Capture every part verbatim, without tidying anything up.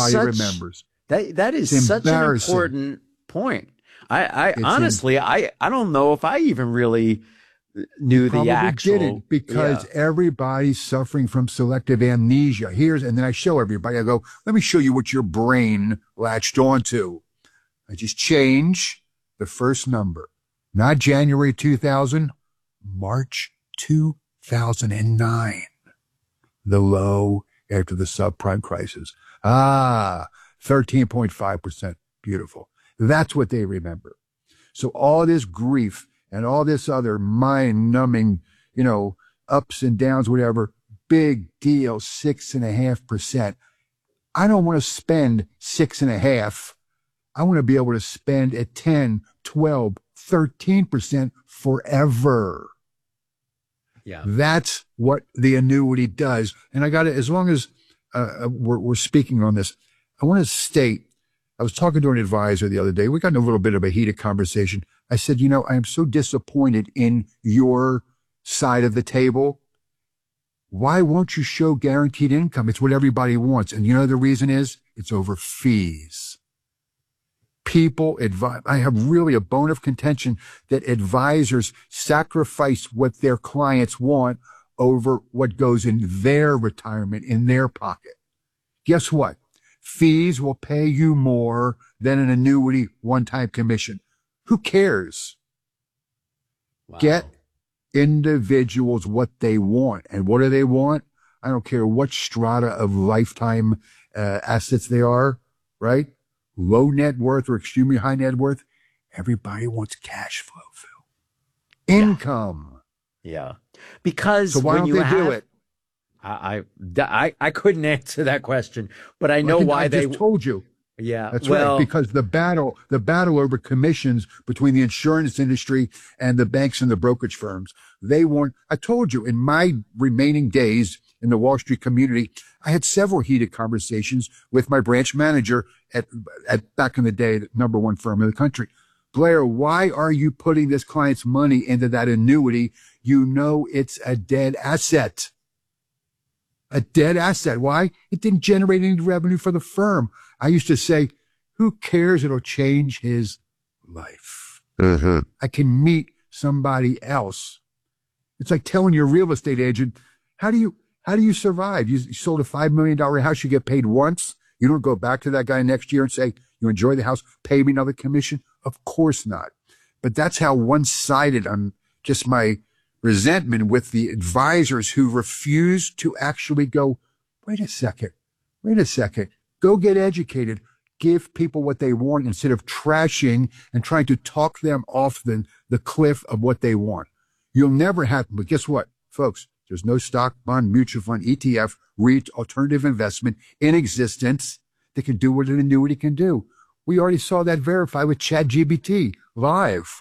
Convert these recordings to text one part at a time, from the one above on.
everybody such, remembers. That that is It's such an important point. I, I It's honestly, in, I, I don't know if I even really knew the actual. Didn't because yeah. everybody's suffering from selective amnesia. Here's, and then I show everybody, I go, let me show you what your brain latched onto. I just change the first number, not January two thousand, March two thousand nine, the low after the subprime crisis. Ah, thirteen point five percent. Beautiful. That's what they remember. So all this grief and all this other mind-numbing, you know, ups and downs, whatever, big deal, six and a half percent. I don't want to spend six and a half. I want to be able to spend at ten, twelve, thirteen percent forever. Yeah. That's what the annuity does. And I got to, as long as uh, we're, we're speaking on this, I want to state, I was talking to an advisor the other day. We got in a little bit of a heated conversation. I said, you know, I am so disappointed in your side of the table. Why won't you show guaranteed income? It's what everybody wants. And you know, the reason is it's over fees. People advise, I have really a bone of contention that advisors sacrifice what their clients want over what goes in their retirement, in their pocket. Guess what? Fees will pay you more than an annuity one-time commission. Who cares? Wow. Get individuals what they want. And what do they want? I don't care what strata of lifetime uh, assets they are, right? Low net worth or extremely high net worth. Everybody wants cash flow, Phil. Income. Yeah. yeah. Because so why when don't you they have, do it? I, I, I couldn't answer that question, but I know I why I they just told you. Yeah. That's well, right. Because the battle, the battle over commissions between the insurance industry and the banks and the brokerage firms, they want, I told you in my remaining days in the Wall Street community, I had several heated conversations with my branch manager at, at back in the day, the number one firm in the country. Blair, why are you putting this client's money into that annuity? You know, it's a dead asset. A dead asset. Why? It didn't generate any revenue for the firm. I used to say, who cares? It'll change his life. Mm-hmm. I can meet somebody else. It's like telling your real estate agent, how do you, how do you survive? You, you sold a five million dollars house. You get paid once. You don't go back to that guy next year and say, you enjoy the house, pay me another commission. Of course not. But that's how one-sided I'm just my resentment with the advisors who refuse to actually go, wait a second, wait a second, go get educated, give people what they want instead of trashing and trying to talk them off the, the cliff of what they want. You'll never happen. But guess what, folks? There's no stock, bond, mutual fund, E T F, REIT, alternative investment in existence that can do what an annuity can do. We already saw that verified with ChatGPT live.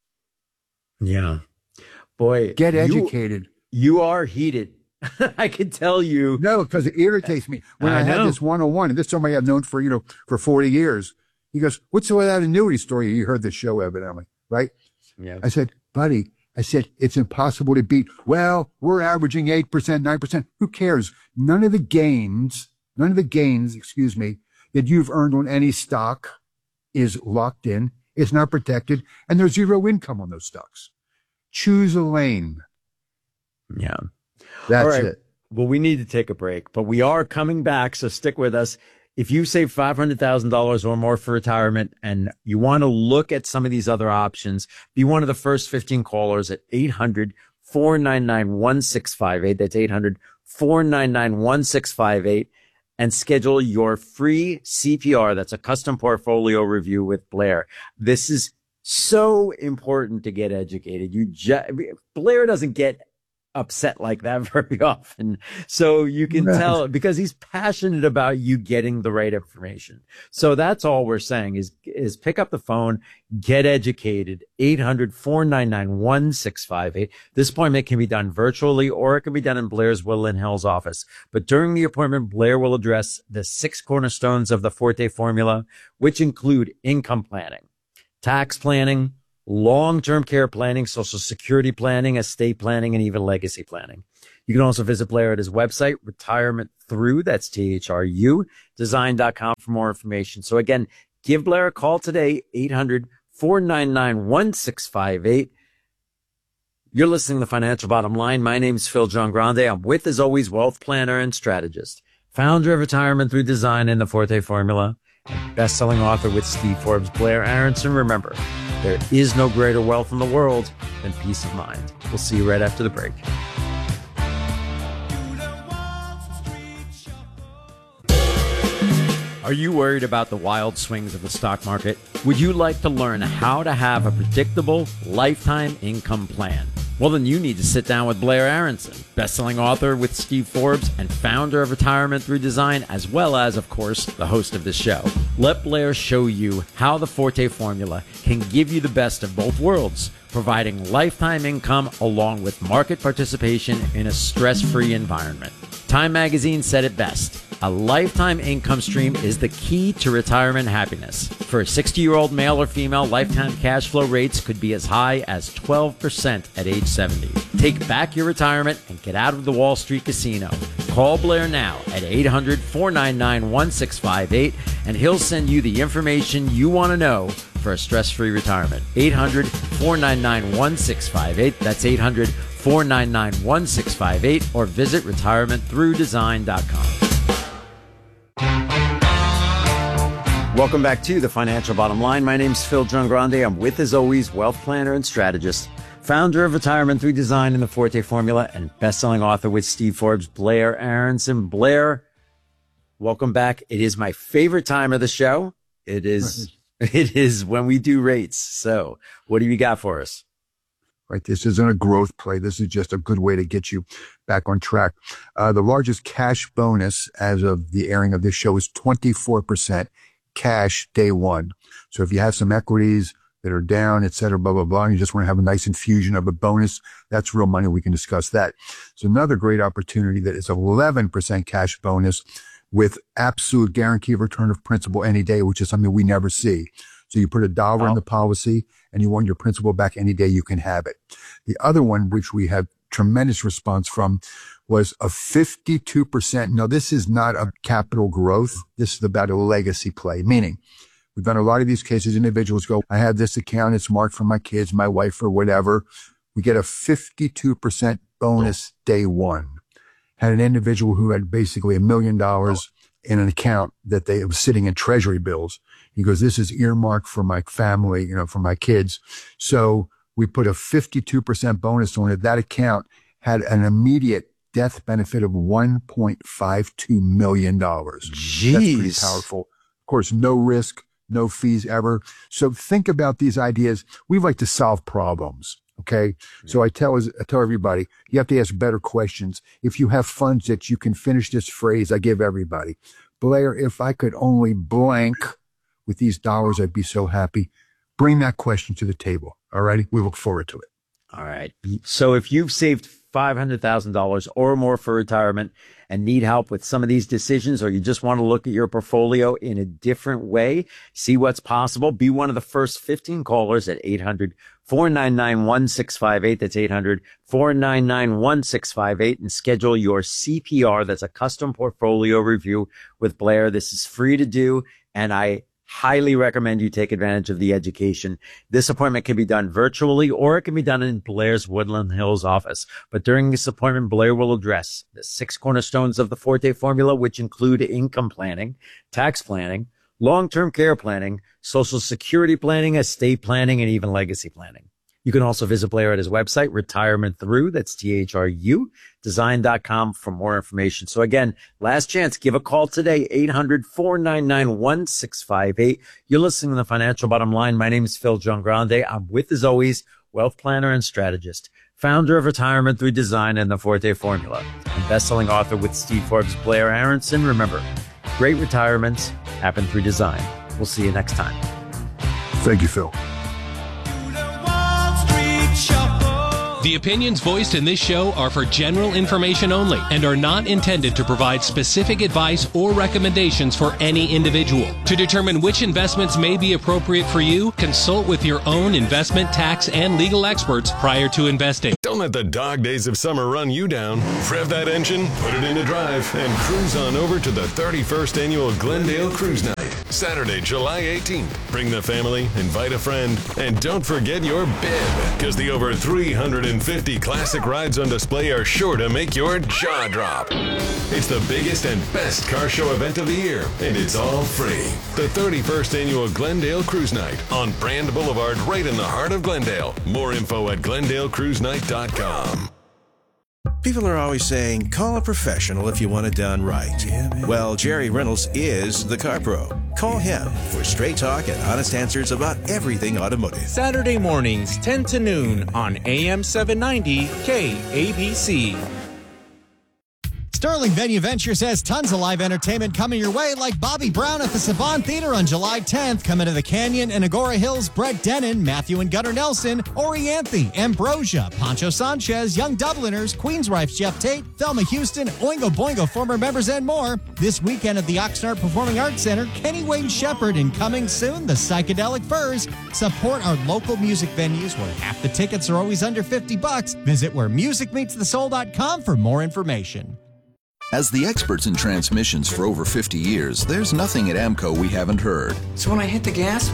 Yeah. Boy, get you, educated. You are heated. I can tell you. No, because it irritates me. When I, I had this one-on-one, and this is somebody I've known for, you know, for forty years, he goes, what's with that annuity story? You heard the show evidently, right? Yeah. I said, buddy, I said, it's impossible to beat. Well, we're averaging eight percent, nine percent. Who cares? None of the gains, none of the gains, excuse me, that you've earned on any stock is locked in. It's not protected. And there's zero income on those stocks. Choose a lane. Yeah. That's All right. it. Well, we need to take a break, but we are coming back. So stick with us. If you save five hundred thousand dollars or more for retirement and you want to look at some of these other options, be one of the first fifteen callers at eight hundred, four nine nine, one six five eight. That's eight hundred, four nine nine, one six five eight. And schedule your free C P R. That's a custom portfolio review with Blair. This is so important to get educated. You ju- Blair doesn't get upset like that very often. So you can right. tell because he's passionate about you getting the right information. So that's all we're saying is, is pick up the phone, get educated, eight hundred, four nine nine, one six five eight. This appointment can be done virtually or it can be done in Blair's Woodland Hills office. But during the appointment, Blair will address the six cornerstones of the Forte formula, which include income planning, tax planning, long-term care planning, social security planning, estate planning, and even legacy planning. You can also visit Blair at his website, Retirement Through, that's T H R U, design dot com for more information. So again, give Blair a call today, eight hundred, four nine nine, one six five eight. You're listening to The Financial Bottom Line. My name is Phil John Grande. I'm with, as always, wealth planner and strategist, founder of Retirement Through Design and the Forte Formula, and best-selling author with Steve Forbes, Blair Aronson. Remember, there is no greater wealth in the world than peace of mind. We'll see you right after the break. Are you worried about the wild swings of the stock market? Would you like to learn how to have a predictable lifetime income plan? Well, then you need to sit down with Blair Aronson, best-selling author with Steve Forbes and founder of Retirement Through Design, as well as, of course, the host of this show. Let Blair show you how the Forte Formula can give you the best of both worlds, providing lifetime income along with market participation in a stress-free environment. Time Magazine said it best: a lifetime income stream is the key to retirement happiness. For a sixty-year-old male or female, lifetime cash flow rates could be as high as twelve percent at age seventy. Take back your retirement and get out of the Wall Street casino. Call Blair now at eight hundred, four nine nine, one six five eight, and he'll send you the information you want to know for a stress-free retirement. eight hundred, four nine nine, one six five eight. That's eight hundred, four nine nine, one six five eight, or visit retirement through design dot com. Welcome back to The Financial Bottom Line. My name's Phil John Grande. I'm with, as always, wealth planner and strategist, founder of Retirement Through Design and the Forte Formula, and best-selling author with Steve Forbes, Blair Aronson. Blair, welcome back. It is my favorite time of the show. It is, it is when we do rates. So what do you got for us? Right. This isn't a growth play. This is just a good way to get you back on track. Uh, the largest cash bonus as of the airing of this show is twenty-four percent cash day one. So if you have some equities that are down, et cetera, blah, blah, blah, and you just want to have a nice infusion of a bonus, that's real money. We can discuss that. So another great opportunity that is eleven percent cash bonus with absolute guarantee of return of principal any day, which is something we never see. So you put a dollar Oh. in the policy and you want your principal back any day, you can have it. The other one, which we had tremendous response from, was a fifty-two percent. Now, this is not a capital growth. This is about a legacy play, meaning we've done a lot of these cases. Individuals go, I have this account. It's marked for my kids, my wife, or whatever. We get a fifty-two percent bonus day one. Had an individual who had basically a million dollars in an account that they was sitting in treasury bills. He goes, this is earmarked for my family, you know, for my kids. So we put a fifty-two percent bonus on it. That account had an immediate death benefit of one point five two million dollars. Jeez. That's pretty powerful. Of course, no risk, no fees ever. So think about these ideas. We like to solve problems. Okay. So I tell, I tell everybody, you have to ask better questions. If you have funds that you can finish this phrase, I give everybody, Blair, if I could only blank with these dollars, I'd be so happy. Bring that question to the table. All righty. We look forward to it. All right. So if you've saved five hundred thousand dollars or more for retirement and need help with some of these decisions, or you just want to look at your portfolio in a different way, see what's possible, be one of the first fifteen callers at eight hundred, four nine nine, one six five eight. That's eight hundred, four nine nine, one six five eight, and schedule your C P R. That's a custom portfolio review with Blair. This is free to do, and I highly recommend you take advantage of the education. This appointment can be done virtually, or it can be done in Blair's Woodland Hills office. But during this appointment, Blair will address the six cornerstones of the Forte Formula, which include income planning, tax planning, long-term care planning, social security planning, estate planning, and even legacy planning. You can also visit Blair at his website, Retirement Through, that's T H R U, design dot com for more information. So again, last chance, give a call today, eight hundred, four nine nine, one six five eight. You're listening to The Financial Bottom Line. My name is Phil John Grande. I'm with, as always, wealth planner and strategist, founder of Retirement Through Design and the Forte Formula, and best-selling author with Steve Forbes, Blair Aronson. Remember, great retirements happen through design. We'll see you next time. Thank you, Phil. The opinions voiced in this show are for general information only and are not intended to provide specific advice or recommendations for any individual. To determine which investments may be appropriate for you, consult with your own investment, tax, and legal experts prior to investing. Don't let the dog days of summer run you down. Rev that engine, put it into drive, and cruise on over to the thirty-first Annual Glendale Cruise Night. Saturday, July eighteenth. Bring the family, invite a friend, and don't forget your bib, because the over three hundred fifty classic rides on display are sure to make your jaw drop. It's the biggest and best car show event of the year, and it's all free. The thirty-first Annual Glendale Cruise Night on Brand Boulevard, right in the heart of Glendale. More info at glendale cruise night dot com. People are always saying, call a professional if you want it done right. Yeah, well, Jerry Reynolds is the car pro. Call him for straight talk and honest answers about everything automotive. Saturday mornings, ten to noon on A M seven ninety K A B C. Sterling Venue Ventures has tons of live entertainment coming your way, like Bobby Brown at the Savant Theater on July tenth. Coming to the Canyon and Agora Hills, Brett Dennen, Matthew and Gunnar Nelson, Orianthe, Ambrosia, Pancho Sanchez, Young Dubliners, Queensrife's Jeff Tate, Thelma Houston, Oingo Boingo former members, and more. This weekend at the Oxnard Performing Arts Center, Kenny Wayne Shepherd, and coming soon, the Psychedelic Furs. Support our local music venues where half the tickets are always under fifty bucks. Visit where music meets the soul dot com for more information. As the experts in transmissions for over fifty years, there's nothing at AMCO we haven't heard. So when I hit the gas,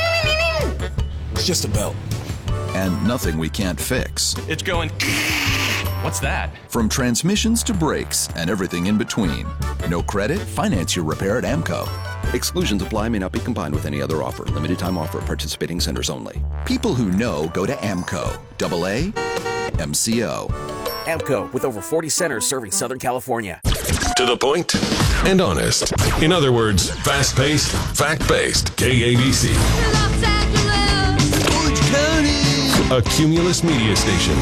It's just a belt. And nothing we can't fix. it's going. What's that? From transmissions to brakes and everything in between. No credit? Finance your repair at AMCO. Exclusions apply, may not be combined with any other offer. Limited time offer at participating centers only. People who know go to AMCO. Double A M C O. AMCO, with over forty centers serving Southern California. To the point and honest. In other words, fast-paced, fact-based. K A B C. Los Angeles. Orange County. A Cumulus media station.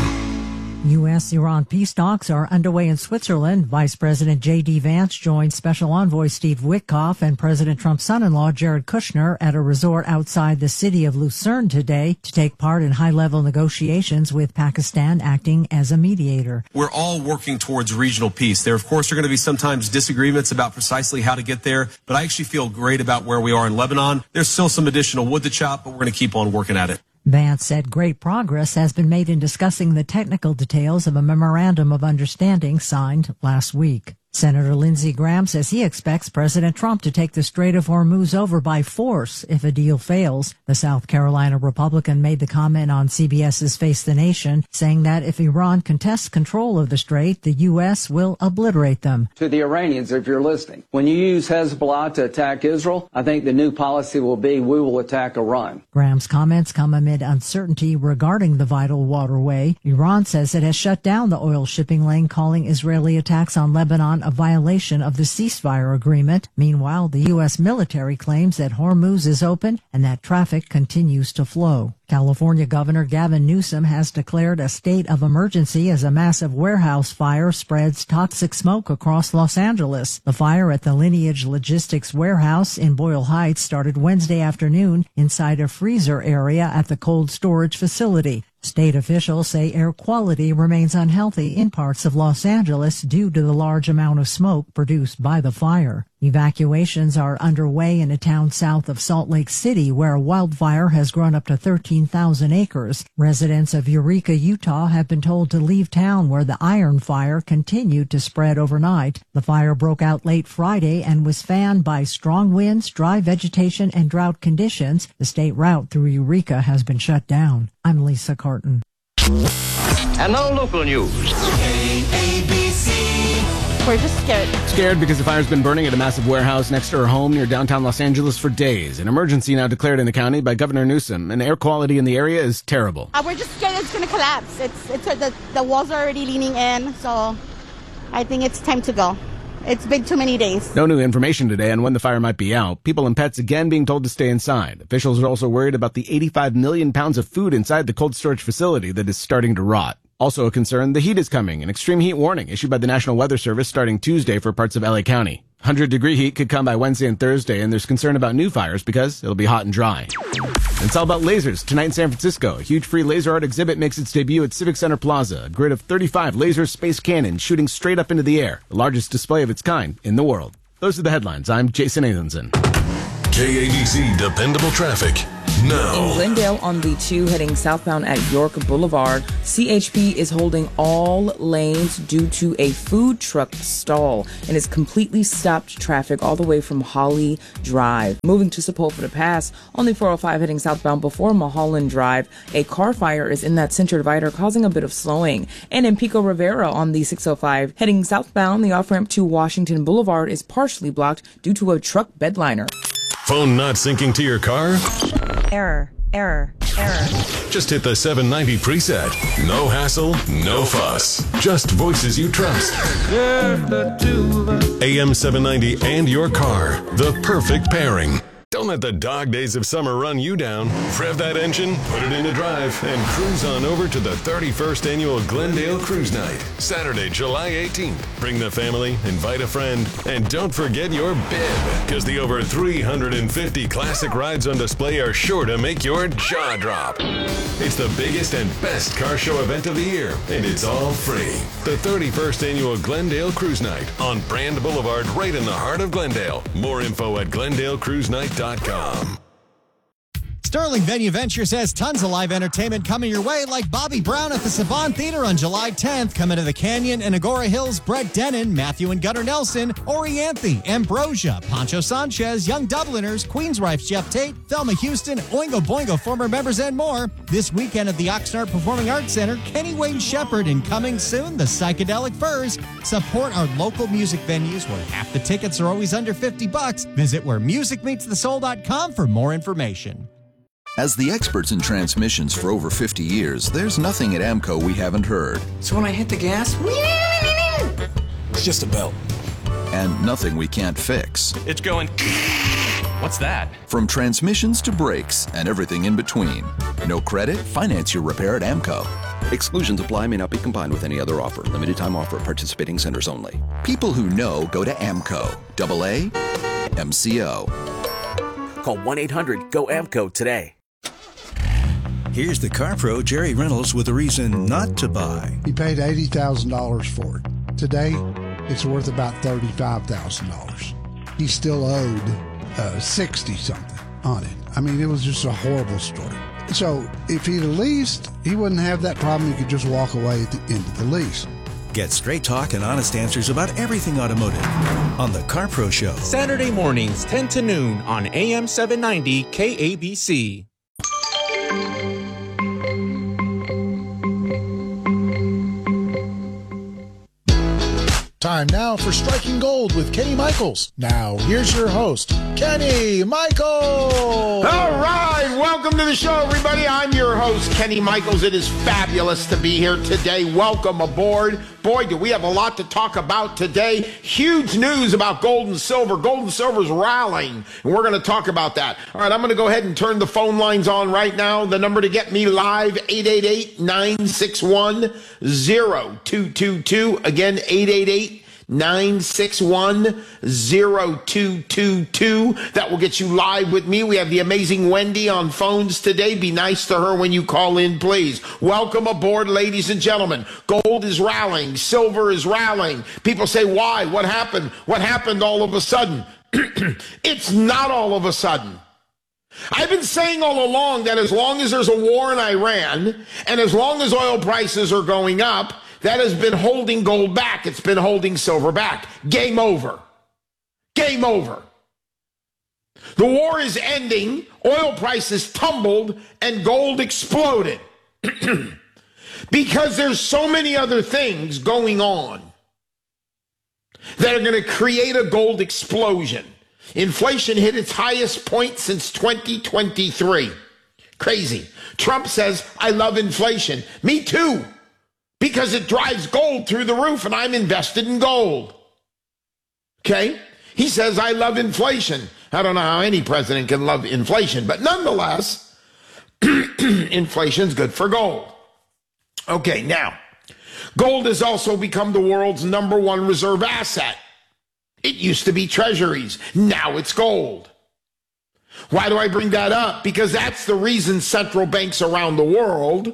U S Iran peace talks are underway in Switzerland. Vice President J D Vance joined Special Envoy Steve Witkoff and President Trump's son-in-law Jared Kushner at a resort outside the city of Lucerne today to take part in high-level negotiations with Pakistan acting as a mediator. We're all working towards regional peace. There, of course, are going to be sometimes disagreements about precisely how to get there, but I actually feel great about where we are in Lebanon. There's still some additional wood to chop, but we're going to keep on working at it. Vance said great progress has been made in discussing the technical details of a memorandum of understanding signed last week. Senator Lindsey Graham says he expects President Trump to take the Strait of Hormuz over by force if a deal fails. The South Carolina Republican made the comment on CBS's Face the Nation, saying that if Iran contests control of the strait, the U S will obliterate them. To the Iranians, if you're listening, when you use Hezbollah to attack Israel, I think the new policy will be we will attack Iran. Graham's comments come amid uncertainty regarding the vital waterway. Iran says it has shut down the oil shipping lane, calling Israeli attacks on Lebanon a violation of the ceasefire agreement. Meanwhile, the U S military claims that Hormuz is open and that traffic continues to flow. California Governor Gavin Newsom has declared a state of emergency as a massive warehouse fire spreads toxic smoke across Los Angeles. The fire at the Lineage Logistics warehouse in Boyle Heights started Wednesday afternoon inside a freezer area at the cold storage facility. State officials say air quality remains unhealthy in parts of Los Angeles due to the large amount of smoke produced by the fire. Evacuations are underway in a town south of Salt Lake City where a wildfire has grown up to thirteen thousand acres. Residents of Eureka, Utah have been told to leave town where the iron fire continued to spread overnight. The fire broke out late Friday and was fanned by strong winds, dry vegetation, and drought conditions. The state route through Eureka has been shut down. I'm Lisa Carton. And now local news. K A B C. We're just scared. Scared because the fire's been burning at a massive warehouse next to her home near downtown Los Angeles for days. An emergency now declared in the county by Governor Newsom, and air quality in the area is terrible. Uh, we're just scared it's going to collapse. It's it's the, the walls are already leaning in, so I think it's time to go. It's been too many days. No new information today on when the fire might be out. People and pets again being told to stay inside. Officials are also worried about the eighty-five million pounds of food inside the cold storage facility that is starting to rot. Also a concern, the heat is coming. An extreme heat warning issued by the National Weather Service starting Tuesday for parts of L A County. one hundred degree heat could come by Wednesday and Thursday, and there's concern about new fires because it'll be hot and dry. It's all about lasers. Tonight in San Francisco, a huge free laser art exhibit makes its debut at Civic Center Plaza. A grid of thirty-five laser space cannons shooting straight up into the air. The largest display of its kind in the world. Those are the headlines. I'm Jason Nathanson. K A B C Dependable Traffic. No. In Glendale on the two heading southbound at York Boulevard, C H P is holding all lanes due to a food truck stall and has completely stopped traffic all the way from Holly Drive. Moving to Sepulveda Pass on the four oh five heading southbound before Mulholland Drive, a car fire is in that center divider causing a bit of slowing. And in Pico Rivera on the six oh five heading southbound, the off-ramp to Washington Boulevard is partially blocked due to a truck bedliner. Phone not syncing to your car? Error, error, error. Just hit the seven ninety preset. No hassle, no fuss. Just voices you trust. A M seven ninety and your car. The perfect pairing. Don't let the dog days of summer run you down. Rev that engine, put it into drive, and cruise on over to the thirty-first Annual Glendale Cruise Night, Saturday, July eighteenth. Bring the family, invite a friend, and don't forget your bib, because the over three hundred fifty classic rides on display are sure to make your jaw drop. It's the biggest and best car show event of the year, and it's all free. The thirty-first Annual Glendale Cruise Night on Brand Boulevard, right in the heart of Glendale. More info at glendale cruise night dot com. Sterling Venue Ventures has tons of live entertainment coming your way, like Bobby Brown at the Savant Theater on July tenth. Coming to the Canyon and Agora Hills, Brett Dennen, Matthew and Gunnar Nelson, Orianthi, Ambrosia, Pancho Sanchez, Young Dubliners, Queensrife's Jeff Tate, Thelma Houston, Oingo Boingo former members, and more. This weekend at the Oxnard Performing Arts Center, Kenny Wayne Shepherd, and coming soon, the Psychedelic Furs. Support our local music venues where half the tickets are always under fifty bucks. Visit where music meets the soul dot com for more information. As the experts in transmissions for over fifty years, there's nothing at AMCO we haven't heard. So when I hit the gas, it's just a belt. And nothing we can't fix. It's going. What's that? From transmissions to brakes and everything in between. No credit? Finance your repair at AMCO. Exclusions apply, may not be combined with any other offer. Limited time offer at participating centers only. People who know go to AMCO. Double A M C O. Call one eight hundred go A M C O today. Here's the car pro, Jerry Reynolds, with a reason not to buy. He paid eighty thousand dollars for it. Today, it's worth about thirty-five thousand dollars. He still owed uh, sixty something on it. I mean, it was just a horrible story. So if he'd leased, he wouldn't have that problem. He could just walk away at the end of the lease. Get straight talk and honest answers about everything automotive on the Car Pro Show. Saturday mornings, ten to noon on A M seven ninety K A B C. Time now for Striking Gold with Kenny Michaels. Now, here's your host, Kenny Michaels. All right, welcome to the show, everybody. I'm your host, Kenny Michaels. It is fabulous to be here today. Welcome aboard. Boy, do we have a lot to talk about today. Huge news about gold and silver. Gold and silver's rallying, and we're going to talk about that. All right, I'm going to go ahead and turn the phone lines on right now. The number to get me live, eight eight eight, nine six one, zero two two two. Again, eight eight eight, nine six one, zero two two two. That will get you live with me. We have the amazing Wendy on phones today. Be nice to her when you call in, please. Welcome aboard, ladies and gentlemen. Gold is rallying. Silver is rallying. People say, why? What happened? What happened all of a sudden? It's not all of a sudden. I've been saying all along that as long as there's a war in Iran and as long as oil prices are going up, that has been holding gold back. It's been holding silver back. Game over. Game over. The war is ending, oil prices tumbled, and gold exploded. Because there's so many other things going on that are going to create a gold explosion. Inflation hit its highest point since twenty twenty-three. Crazy. Trump says, I love inflation. Me too. Because it drives gold through the roof, and I'm invested in gold. Okay? He says, I love inflation. I don't know how any president can love inflation, but nonetheless, inflation's good for gold. Okay, now, gold has also become the world's number one reserve asset. It used to be treasuries. Now it's gold. Why do I bring that up? Because that's the reason central banks around the world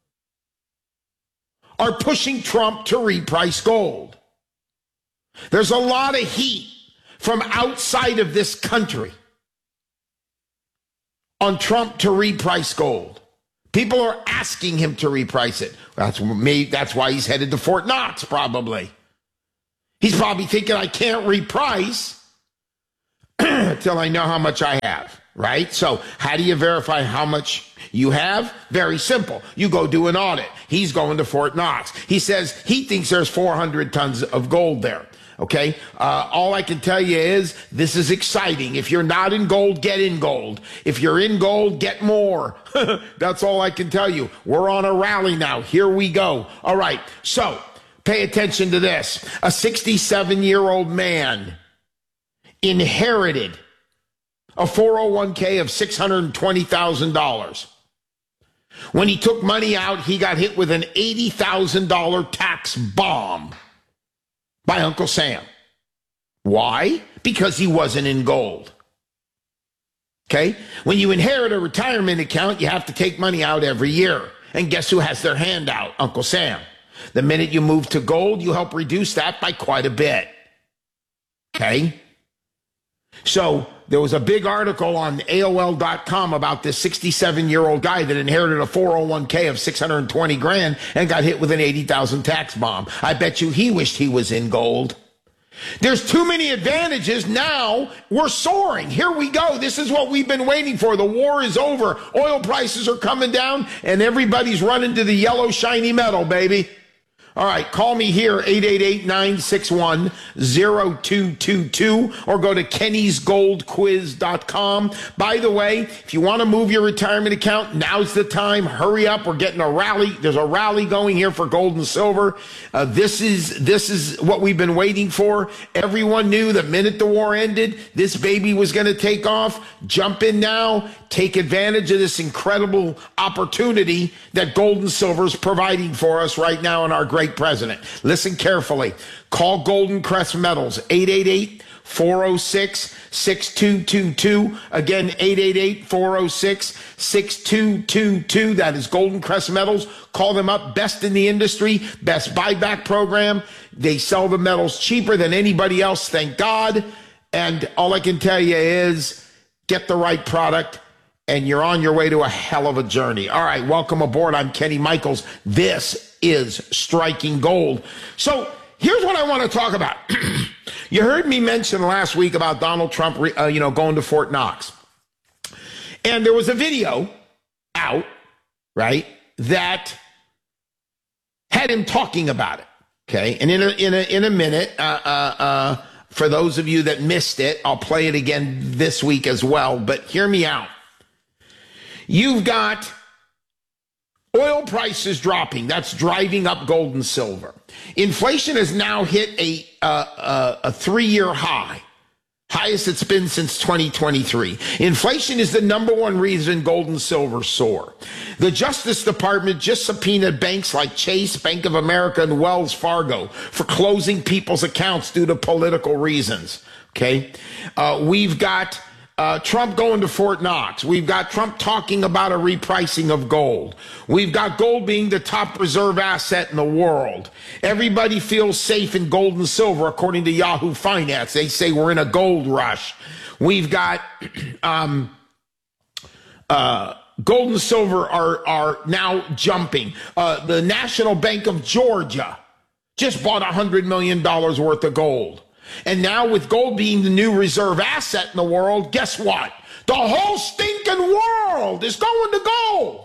are pushing Trump to reprice gold. There's a lot of heat from outside of this country on Trump to reprice gold. People are asking him to reprice it. That's me. That's why he's headed to Fort Knox, probably. He's probably thinking, I can't reprice until I know how much I have, right? So how do you verify how much you have? Very simple. You go do an audit. He's going to Fort Knox. He says he thinks there's four hundred tons of gold there. Okay, uh, all I can tell you is this is exciting. If you're not in gold, get in gold. If you're in gold, get more. That's all I can tell you. We're on a rally now. Here we go. All right, so pay attention to this. A sixty-seven-year-old man inherited a four oh one k of six hundred twenty thousand dollars. When he took money out, he got hit with an eighty thousand dollars tax bomb by Uncle Sam. Why? Because he wasn't in gold. Okay? When you inherit a retirement account, you have to take money out every year. And guess who has their hand out? Uncle Sam. The minute you move to gold, you help reduce that by quite a bit. Okay? So there was a big article on A O L dot com about this sixty-seven-year-old guy that inherited a four oh one k of six hundred twenty grand and got hit with an eighty thousand tax bomb. I bet you he wished he was in gold. There's too many advantages. Now we're soaring. Here we go. This is what we've been waiting for. The war is over. Oil prices are coming down and everybody's running to the yellow shiny metal, baby. All right, call me here, eight eight eight, nine six one, zero two two two, or go to kennys gold quiz dot com. By the way, if you want to move your retirement account, now's the time. Hurry up. We're getting a rally. There's a rally going here for gold and silver. Uh, this is this is what we've been waiting for. Everyone knew the minute the war ended, this baby was going to take off. Jump in now. Take advantage of this incredible opportunity that gold and silver is providing for us right now in our great president. Listen carefully. Call Golden Crest Metals, eight eight eight, four oh six, six two two two. Again, eight eight eight, four oh six, six two two two. That is Golden Crest Metals. Call them up. Best in the industry, best buyback program. They sell the metals cheaper than anybody else, thank God. And all I can tell you is get the right product, and you're on your way to a hell of a journey. All right, welcome aboard. I'm Kenny Michaels. This is Striking Gold. So here's what I want to talk about. You heard me mention last week about Donald Trump, uh, you know, going to Fort Knox. And there was a video out, right, that had him talking about it, okay? And in a, in a, in a minute, uh, uh, uh, for those of you that missed it, I'll play it again this week as well, but hear me out. You've got oil prices dropping. That's driving up gold and silver. Inflation has now hit a, uh, uh, a three-year high, highest it's been since twenty twenty-three. Inflation is the number one reason gold and silver soar. The Justice Department just subpoenaed banks like Chase, Bank of America, and Wells Fargo for closing people's accounts due to political reasons. Okay, uh, we've got Uh, Trump going to Fort Knox. We've got Trump talking about a repricing of gold. We've got gold being the top reserve asset in the world. Everybody feels safe in gold and silver, according to Yahoo Finance. They say we're in a gold rush. We've got um, uh, gold and silver are, are now jumping. Uh, the National Bank of Georgia just bought one hundred million dollars worth of gold. And now with gold being the new reserve asset in the world, guess what? The whole stinking world is going to gold.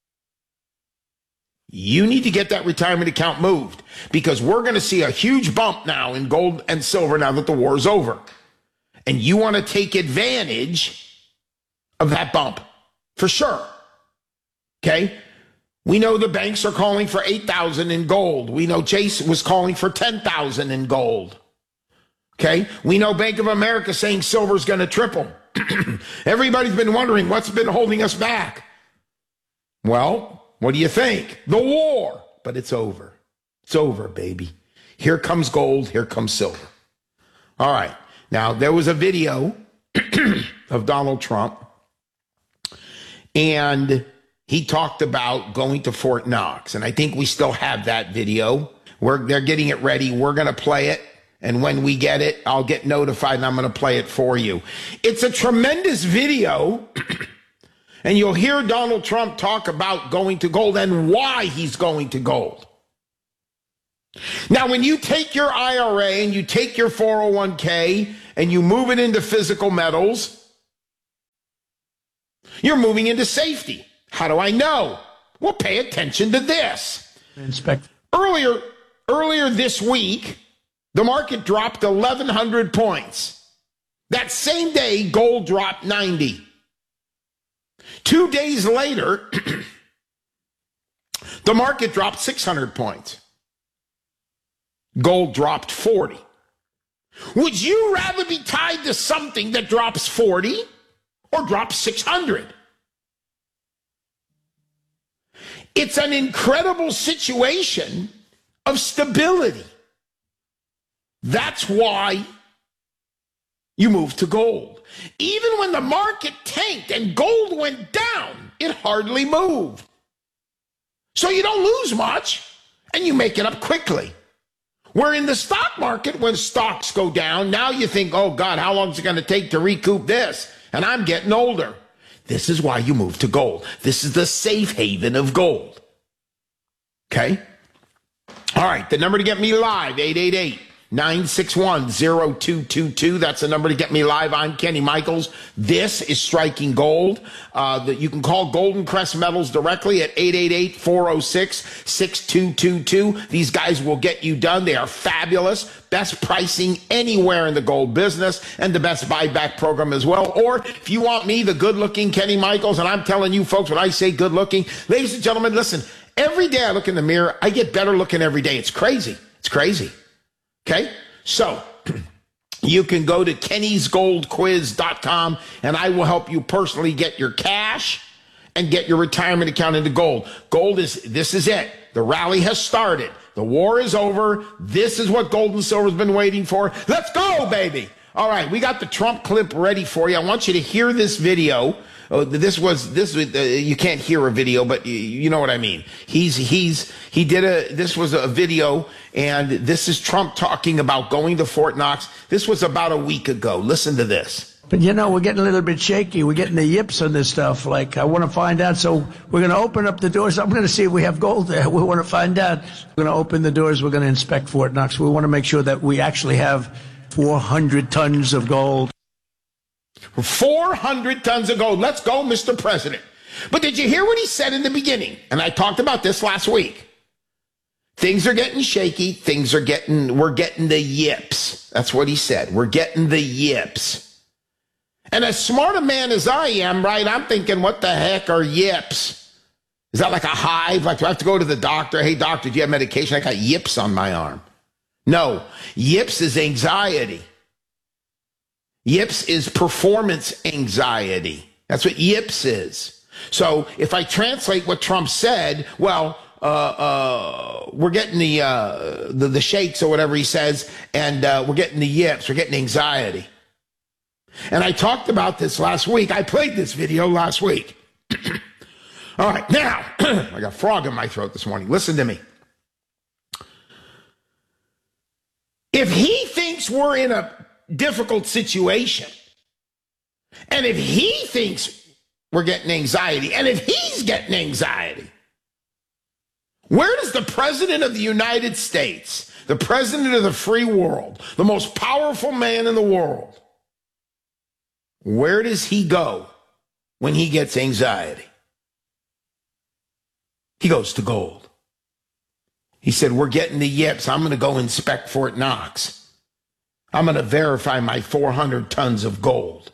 You need to get that retirement account moved because we're going to see a huge bump now in gold and silver now that the war is over. And you want to take advantage of that bump for sure. Okay? We know the banks are calling for eight thousand in gold. We know Chase was calling for ten thousand in gold. Okay, we know Bank of America saying silver's going to triple. Everybody's been wondering what's been holding us back. Well, what do you think? The war. But it's over. It's over, baby. Here comes gold. Here comes silver. All right. Now, there was a video of Donald Trump, and he talked about going to Fort Knox. And I think we still have that video. We're, they're getting it ready. We're going to play it. And when we get it, I'll get notified and I'm going to play it for you. It's a tremendous video. And you'll hear Donald Trump talk about going to gold and why he's going to gold. Now, when you take your I R A and you take your four oh one k and you move it into physical metals, you're moving into safety. How do I know? Well, pay attention to this. Inspect. Earlier, earlier this week, the market dropped eleven hundred points. That same day, gold dropped ninety. Two days later, the market dropped six hundred points. Gold dropped forty. Would you rather be tied to something that drops forty or drops six hundred? It's an incredible situation of stability. That's why you move to gold. Even when the market tanked and gold went down, it hardly moved. So you don't lose much, and you make it up quickly. Where in the stock market, when stocks go down, now you think, oh God, how long is it going to take to recoup this? And I'm getting older. This is why you move to gold. This is the safe haven of gold. Okay? All right, the number to get me live, eight eight eight, nine six one, zero two two two. That's the number to get me live. I'm Kenny Michaels. This is Striking Gold. Uh, that you can call Golden Crest Metals directly at eight eight eight, four oh six, six two two two. These guys will get you done. They are fabulous. Best pricing anywhere in the gold business, and the best buyback program as well. Or if you want me, the good-looking Kenny Michaels, and I'm telling you folks, when I say good-looking, ladies and gentlemen, listen, every day I look in the mirror, I get better looking every day. It's crazy. It's crazy. Okay, so you can go to kennys gold quiz dot com and I will help you personally get your cash and get your retirement account into gold. Gold is, this is it. The rally has started. The war is over. This is what gold and silver has been waiting for. Let's go, baby. All right, we got the Trump clip ready for you. I want you to hear this video. Oh, this was this. Uh, you can't hear a video, but you, you know what I mean. He's he's he did a. This was a video, and this is Trump talking about going to Fort Knox. This was about a week ago. Listen to this. But you know, we're getting a little bit shaky. We're getting the yips on this stuff. Like, I want to find out. So we're going to open up the doors. I'm going to see if we have gold there. We want to find out. We're going to open the doors. We're going to inspect Fort Knox. We want to make sure that we actually have four hundred tons of gold. four hundred tons of gold. Let's go, Mister President. But did you hear what he said in the beginning? And I talked about this last week. Things are getting shaky. Things are getting, we're getting the yips. That's what he said. We're getting the yips. And as smart a man as I am, right, I'm thinking, what the heck are yips? Is that like a hive? Like, do I have to go to the doctor? Hey, doctor, do you have medication? I got yips on my arm. No, yips is anxiety. Yips is performance anxiety. That's what yips is. So if I translate what Trump said, well, uh, uh, we're getting the, uh, the the shakes or whatever he says, and uh, we're getting the yips. We're getting anxiety. And I talked about this last week. I played this video last week. All right, now, I got a frog in my throat this morning. Listen to me. If he thinks we're in a difficult situation, and if he thinks we're getting anxiety, and if he's getting anxiety, where does the President of the United States, the President of the free world, the most powerful man in the world, where does he go when he gets anxiety? He goes to gold. He said, we're getting the yips. I'm going to go inspect Fort Knox. I'm going to verify my four hundred tons of gold.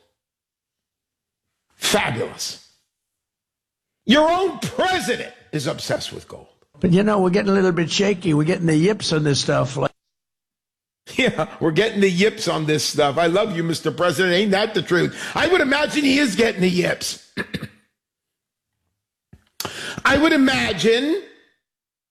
Fabulous. Your own president is obsessed with gold. But, you know, we're getting a little bit shaky. We're getting the yips on this stuff. Like, yeah, we're getting the yips on this stuff. I love you, Mister President. Ain't that the truth? I would imagine he is getting the yips. I would imagine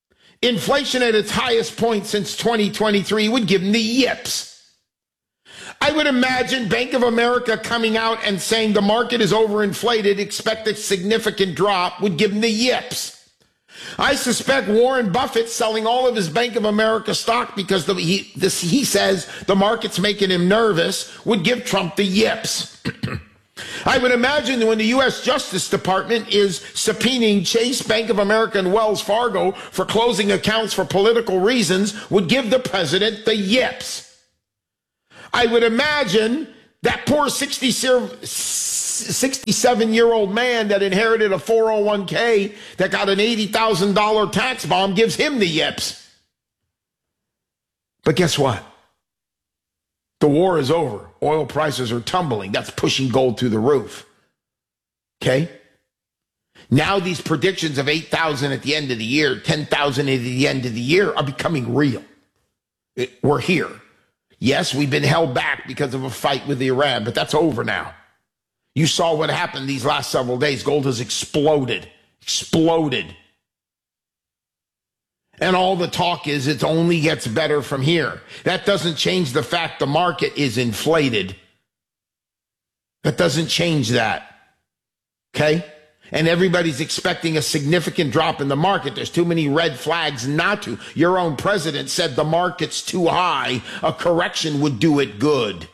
inflation at its highest point since twenty twenty-three would give him the yips. I would imagine Bank of America coming out and saying the market is overinflated, expect a significant drop, would give them the yips. I suspect Warren Buffett selling all of his Bank of America stock because the, he, this, he says the market's making him nervous, would give Trump the yips. I would imagine that when the U S Justice Department is subpoenaing Chase, Bank of America, and Wells Fargo for closing accounts for political reasons, would give the president the yips. I would imagine that poor sixty-seven-year-old man that inherited a four oh one k that got an eighty thousand dollars tax bomb gives him the yips. But guess what? The war is over. Oil prices are tumbling. That's pushing gold through the roof. Okay? Now these predictions of eight thousand at the end of the year, ten thousand at the end of the year are becoming real. It, we're here. Yes, we've been held back because of a fight with Iran, but that's over now. You saw what happened these last several days. Gold has exploded. Exploded. And all the talk is it only gets better from here. That doesn't change the fact the market is inflated. That doesn't change that. Okay? And everybody's expecting a significant drop in the market. There's too many red flags not to. Your own president said the market's too high. A correction would do it good.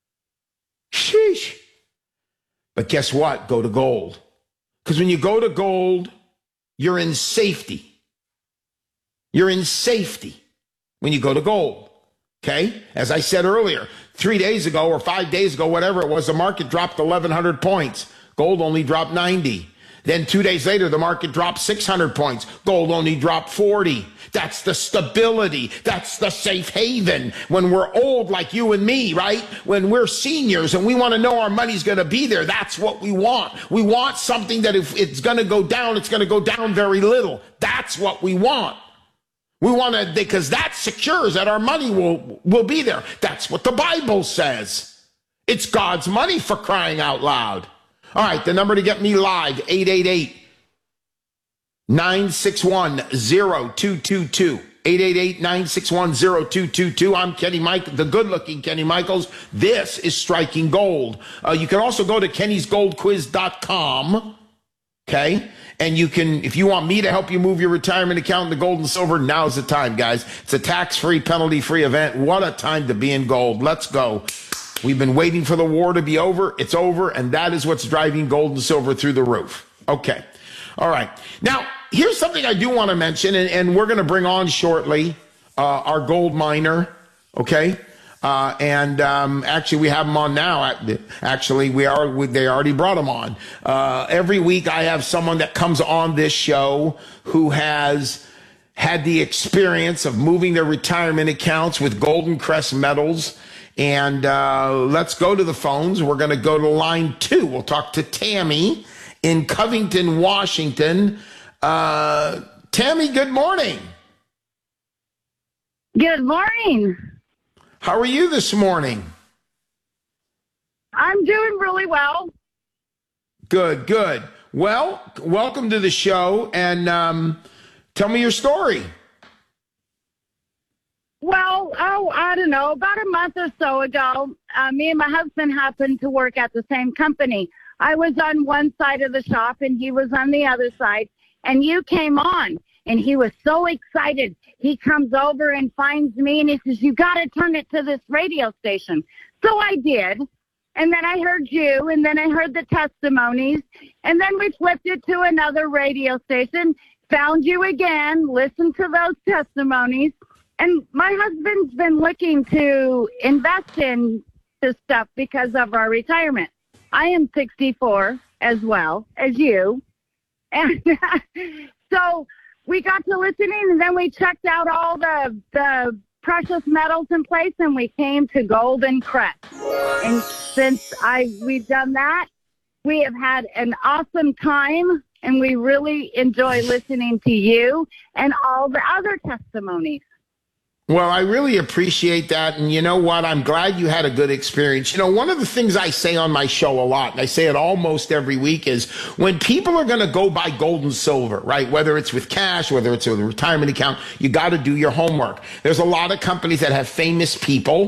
Sheesh. But guess what? Go to gold. Because when you go to gold, you're in safety. You're in safety when you go to gold. Okay? As I said earlier, three days ago or five days ago, whatever it was, the market dropped eleven hundred points. Gold only dropped ninety. Then two days later, the market dropped six hundred points. Gold only dropped forty. That's the stability. That's the safe haven. When we're old like you and me, right? When we're seniors and we want to know our money's going to be there, that's what we want. We want something that if it's going to go down, it's going to go down very little. That's what we want. We want to, because that secures that our money will, will be there. That's what the Bible says. It's God's money, for crying out loud. All right, the number to get me live, eight eight eight, nine six one, zero two two two. eight eight eight, nine six one, zero two two two. I'm Kenny Mike, the good-looking Kenny Michaels. This is Striking Gold. Uh, you can also go to kennys gold quiz dot com, okay? And you can, if you want me to help you move your retirement account into gold and silver, now's the time, guys. It's a tax-free, penalty-free event. What a time to be in gold. Let's go. We've been waiting for the war to be over. It's over, and that is what's driving gold and silver through the roof. Okay. All right. Now, here's something I do want to mention, and, and we're going to bring on shortly uh, our gold miner, okay? Uh, and um, actually, we have him on now. Actually, we are. We, they already brought him on. Uh, every week, I have someone that comes on this show who has had the experience of moving their retirement accounts with Golden Crest metals. And uh, let's go to the phones. We're going to go to line two. We'll talk to Tammy in Covington, Washington. Uh, Tammy, good morning. Good morning. How are you this morning? I'm doing really well. Good, good. Well, welcome to the show, and um, tell me your story. Well, oh, I don't know, about a month or so ago, uh, me and my husband happened to work at the same company. I was on one side of the shop, and he was on the other side, and you came on, and he was so excited. He comes over and finds me, and he says, you got to turn it to this radio station. So I did, and then I heard you, and then I heard the testimonies, and then we flipped it to another radio station, found you again, listened to those testimonies. And my husband's been looking to invest in this stuff because of our retirement. I am sixty-four as well as you. And so we got to listening, and then we checked out all the, the precious metals in place, and we came to Golden Crest. And since I we've done that, we have had an awesome time, and we really enjoy listening to you and all the other testimonies. Well, I really appreciate that. And you know what? I'm glad you had a good experience. You know, one of the things I say on my show a lot, and I say it almost every week, is when people are going to go buy gold and silver, right? Whether it's with cash, whether it's with a retirement account, you got to do your homework. There's a lot of companies that have famous people,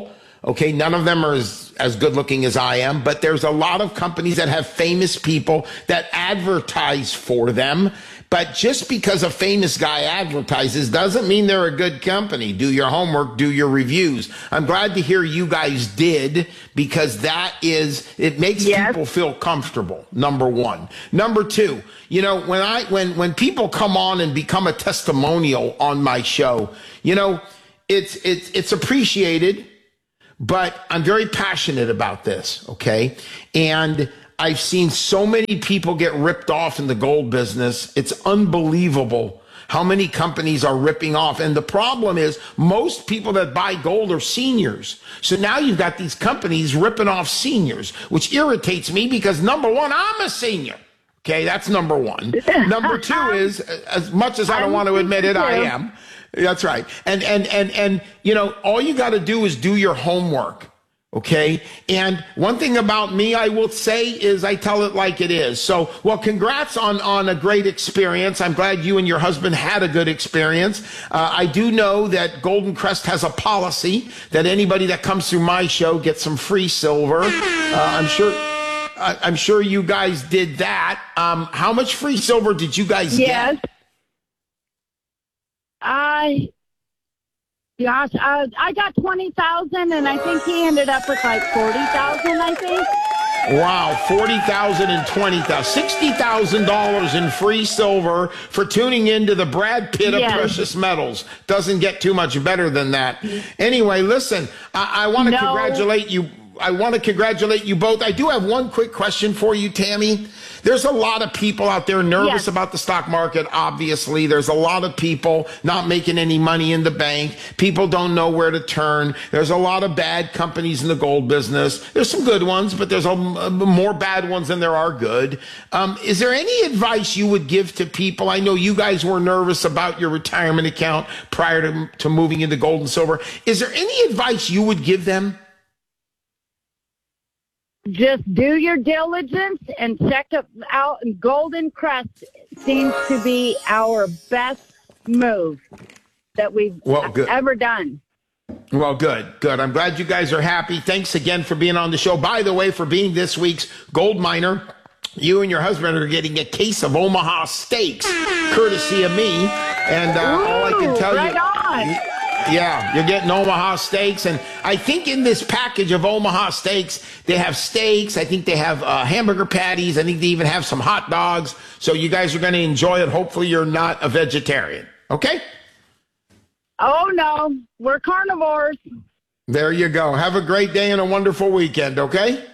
Okay, none of them are as, as good looking as I am, but there's a lot of companies that have famous people that advertise for them. But just because a famous guy advertises doesn't mean they're a good company. Do your homework, do your reviews. I'm glad to hear you guys did, because that is, it makes yes. people feel comfortable, number one. Number two, you know, when I, when, when people come on and become a testimonial on my show, you know, it's, it's, it's appreciated, but I'm very passionate about this. Okay. And I've seen so many people get ripped off in the gold business. It's unbelievable how many companies are ripping off. And the problem is most people that buy gold are seniors. So now you've got these companies ripping off seniors, which irritates me because, number one, I'm a senior. Okay, that's number one. Number two is, as much as I don't want to admit it, I am. That's right. And, and, and, and, you know, all you got to do is do your homework. Okay. And one thing about me, I will say, is I tell it like it is. So, well, congrats on, on a great experience. I'm glad you and your husband had a good experience. Uh, I do know that Golden Crest has a policy that anybody that comes through my show gets some free silver. Uh, I'm sure, I, I'm sure you guys did that. Um, how much free silver did you guys yes. get? I, gosh, uh, I got twenty thousand, and I think he ended up with like forty thousand, I think. Wow, forty thousand and twenty thousand, sixty thousand dollars in free silver for tuning into the Brad Pitt of yes. precious metals. Doesn't get too much better than that. Anyway, listen, I, I want to no. congratulate you. I want to congratulate you both. I do have one quick question for you, Tammy. There's a lot of people out there nervous yes. about the stock market, obviously. There's a lot of people not making any money in the bank. People don't know where to turn. There's a lot of bad companies in the gold business. There's some good ones, but there's a, a, more bad ones than there are good. Um, is there any advice you would give to people? I know you guys were nervous about your retirement account prior to, to moving into gold and silver. Is there any advice you would give them? Just do your diligence and check it out. Golden Crest seems to be our best move that we've well, good. ever done. Well, good, good. I'm glad you guys are happy. Thanks again for being on the show. By the way, for being this week's gold miner, you and your husband are getting a case of Omaha Steaks, courtesy of me. And uh, Ooh, all I can tell right you... on. Yeah, you're getting Omaha Steaks. And I think in this package of Omaha Steaks, they have steaks. I think they have uh, hamburger patties. I think they even have some hot dogs. So you guys are going to enjoy it. Hopefully you're not a vegetarian. Okay? Oh, no. We're carnivores. There you go. Have a great day and a wonderful weekend, okay?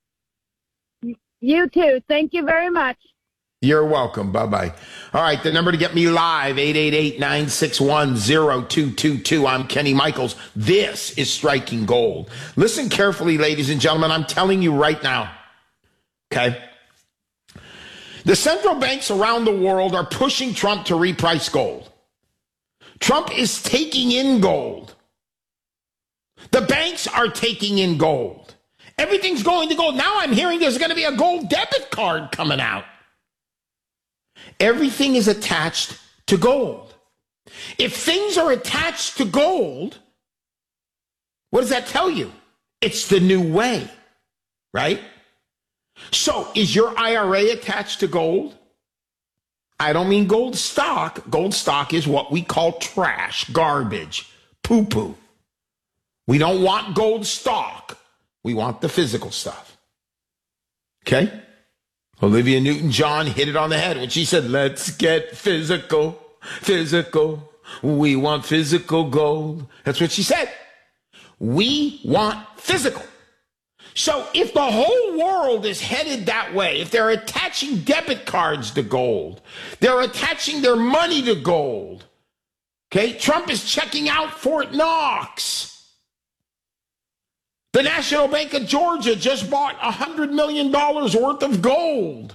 You too. Thank you very much. You're welcome. Bye-bye. All right, the number to get me live, eight eight eight, nine six one, zero two two two. I'm Kenny Michaels. This is Striking Gold. Listen carefully, ladies and gentlemen. I'm telling you right now, okay? The central banks around the world are pushing Trump to reprice gold. Trump is taking in gold. The banks are taking in gold. Everything's going to gold. Now I'm hearing there's going to be a gold debit card coming out. Everything is attached to gold. If things are attached to gold, what does that tell you? It's the new way, right? So is your I R A attached to gold? I don't mean gold stock. Gold stock is what we call trash, garbage, poo-poo. We don't want gold stock. We want the physical stuff. Okay? Olivia Newton-John hit it on the head when she said, let's get physical, physical. We want physical gold. That's what she said. We want physical. So if the whole world is headed that way, if they're attaching debit cards to gold, they're attaching their money to gold, okay? Trump is checking out Fort Knox. The National Bank of Georgia just bought one hundred million dollars worth of gold.